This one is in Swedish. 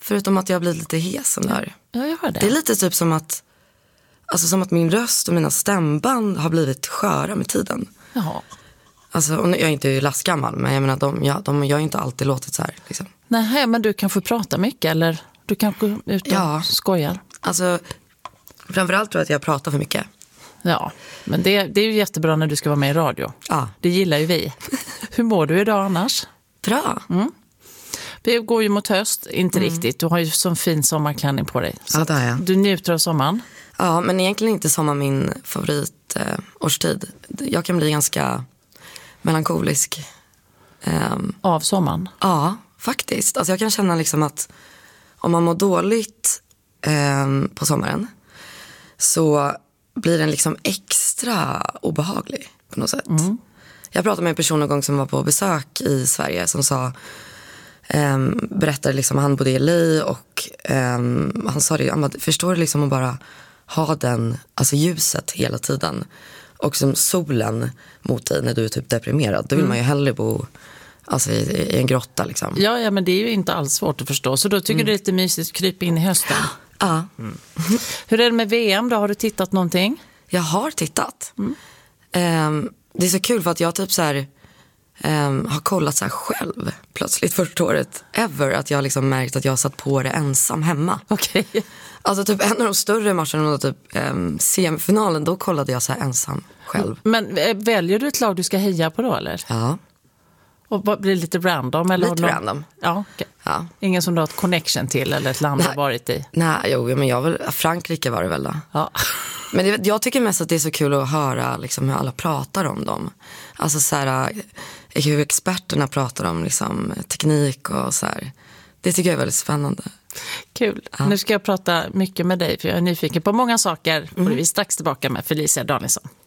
förutom att jag har blivit lite hesen där. Ja, jag hör det. Det är lite typ som att min röst och mina stämband har blivit sköra med tiden. Jaha. Alltså, och jag är inte lastgammal, men jag menar, jag har inte alltid låtit så här. Liksom. Nej, men du kan få prata mycket, eller du kan gå ut och skojar. Alltså, framförallt tror jag att jag pratar för mycket. Ja, men det är ju jättebra när du ska vara med i radio. Ja. Det gillar ju vi. Hur mår du idag annars? Bra. Vi går ju mot höst, inte riktigt. Du har ju sån fin sommarklänning på dig. Så det har jag. Du njuter av sommaren? Ja, men egentligen inte sommar min favoritårstid. Jag kan bli ganska melankolisk. Av sommaren? Ja, faktiskt. Alltså jag kan känna liksom att om man mår dåligt på sommaren så blir den liksom extra obehaglig på något sätt. Jag pratade med en person någon gång som var på besök i Sverige som sa, berättade liksom, han bodde i LA och han sa det, han bara, förstår du liksom att bara ha den, alltså ljuset hela tiden och som solen mot dig när du är typ deprimerad, då vill man ju hellre bo alltså i en grotta liksom. Ja, men det är ju inte alls svårt att förstå, så då tycker du det är lite mysigt att krypa in i hösten. Ja. Hur är det med VM då? Har du tittat någonting? Jag har tittat. Det är så kul för att jag typ så här har kollat så här själv plötsligt första året ever, att jag liksom märkt att jag har satt på det ensam hemma. Okej. Alltså typ en av de större matcherna, typ semifinalen, då kollade jag så här ensam själv. Men väljer du ett lag du ska heja på då, eller? Ja. Och blir det lite random? Eller Lite random. Ja, okay. Ja. Ingen som du har ett connection till eller ett land har varit i? Nej, men Frankrike var det väl då. Ja. Men jag tycker mest att det är så kul att höra liksom, hur alla pratar om dem. Alltså så här, hur experterna pratar om liksom, teknik och så här. Det tycker jag är väldigt spännande. Kul. Ja. Nu ska jag prata mycket med dig för jag är nyfiken på många saker. Och vi är strax tillbaka med Felicia Danielsson.